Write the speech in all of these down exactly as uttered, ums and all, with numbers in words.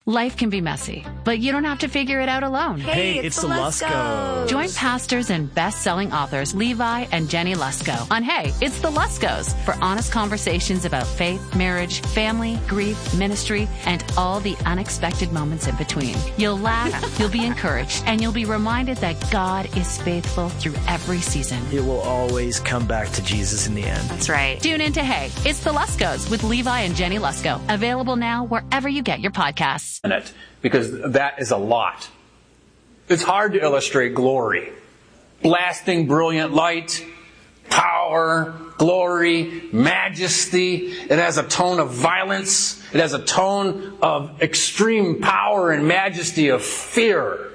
Life can be messy, but you don't have to figure it out alone. Hey, it's, it's the Luskos. Join pastors and best-selling authors Levi and Jenny Lusko on Hey, It's the Luskos for honest conversations about faith, marriage, family, grief, ministry, and all the unexpected moments in between. You'll laugh, you'll be encouraged, and you'll be reminded that God is faithful through every season. It will always come back to Jesus in the end. That's right. Tune in to Hey, It's the Luskos with Levi and Jenny Lusko. Available now wherever you get your podcasts. In it, because that is a lot. It's hard to illustrate glory. Blasting, brilliant light, power, glory, majesty. It has a tone of violence. It has a tone of extreme power and majesty of fear.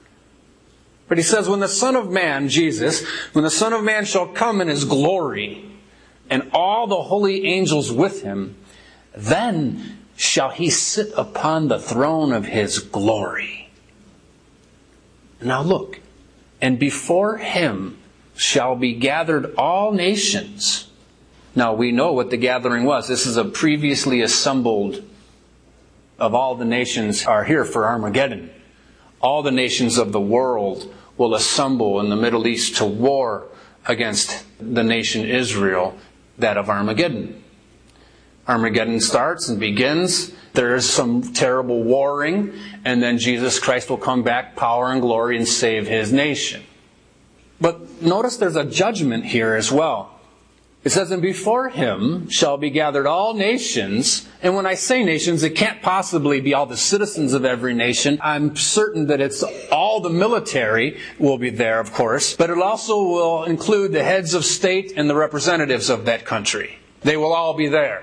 But he says, when the Son of Man, Jesus, when the Son of Man shall come in his glory, and all the holy angels with him, then shall he sit upon the throne of his glory. Now look, and before him shall be gathered all nations. Now we know what the gathering was. This is a previously assembled of all the nations are here for Armageddon. All the nations of the world will assemble in the Middle East to war against the nation Israel, that of Armageddon. Armageddon starts and begins. There is some terrible warring, and then Jesus Christ will come back, power and glory, and save his nation. But notice there's a judgment here as well. It says, and before him shall be gathered all nations. And when I say nations, it can't possibly be all the citizens of every nation. I'm certain that it's all the military will be there, of course. But it also will include the heads of state and the representatives of that country. They will all be there.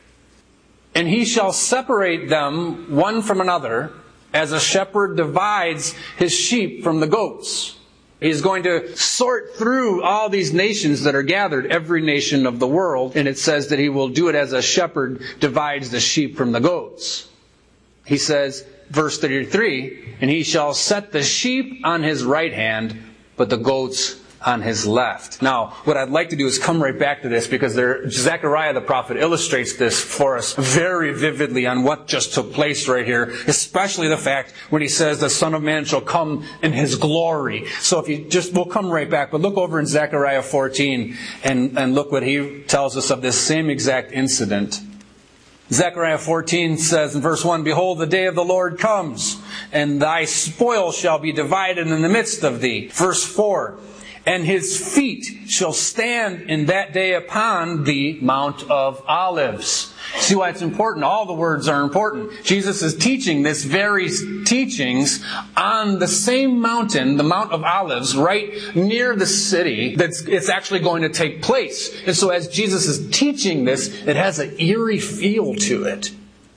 And he shall separate them one from another, as a shepherd divides his sheep from the goats. He's going to sort through all these nations that are gathered, every nation of the world, and it says that he will do it as a shepherd divides the sheep from the goats. He says, verse thirty-three, and he shall set the sheep on his right hand, but the goats on his left. Now, what I'd like to do is come right back to this, because there, Zechariah the prophet illustrates this for us very vividly on what just took place right here, especially the fact when he says the Son of Man shall come in his glory. So if you just, we'll come right back, but look over in Zechariah fourteen and, and look what he tells us of this same exact incident. Zechariah fourteen says in verse one, behold, the day of the Lord comes, and thy spoil shall be divided in the midst of thee. Verse four, and his feet shall stand in that day upon the Mount of Olives. See why it's important? All the words are important. Jesus is teaching this very teachings on the same mountain, the Mount of Olives, right near the city that's it's actually going to take place. And so as Jesus is teaching this, it has an eerie feel to it.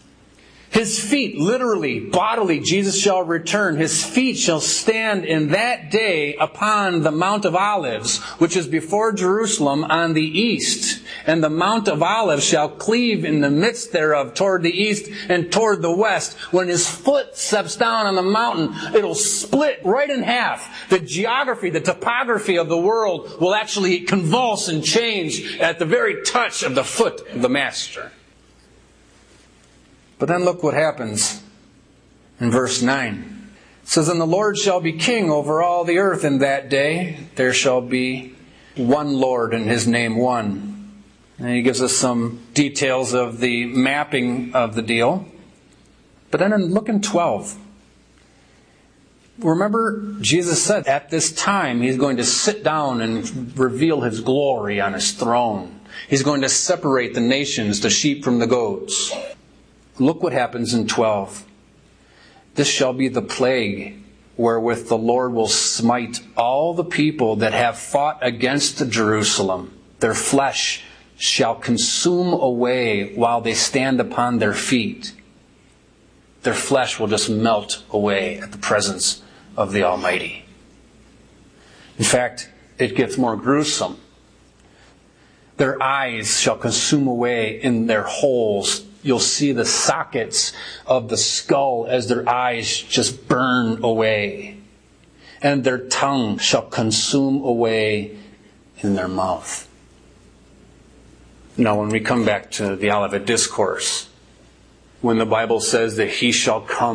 His feet, literally, bodily, Jesus shall return. His feet shall stand in that day upon the Mount of Olives, which is before Jerusalem on the east. And the Mount of Olives shall cleave in the midst thereof toward the east and toward the west. When his foot steps down on the mountain, it'll split right in half. The geography, the topography of the world will actually convulse and change at the very touch of the foot of the Master. But then look what happens in verse nine. It says, and the Lord shall be king over all the earth in that day. There shall be one Lord and his name one. And he gives us some details of the mapping of the deal. But then look in twelve. Remember, Jesus said at this time he's going to sit down and reveal his glory on his throne. He's going to separate the nations, the sheep from the goats. Look what happens in twelve. This shall be the plague wherewith the Lord will smite all the people that have fought against Jerusalem. Their flesh shall consume away while they stand upon their feet. Their flesh will just melt away at the presence of the Almighty. In fact, it gets more gruesome. Their eyes shall consume away in their holes. You'll see the sockets of the skull as their eyes just burn away. And their tongue shall consume away in their mouth. Now, when we come back to the Olivet Discourse, when the Bible says that he shall come